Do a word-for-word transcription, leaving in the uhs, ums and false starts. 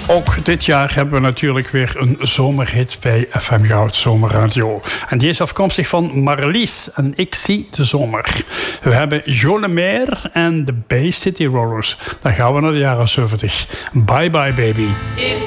Ook dit jaar hebben we natuurlijk weer een zomerhit bij F M Goud Zomerradio. En die is afkomstig van Marlies en Ik zie de zomer. We hebben Jo Lemaire en de Bay City Rollers. Dan gaan we naar de jaren zeventig. Bye bye baby. If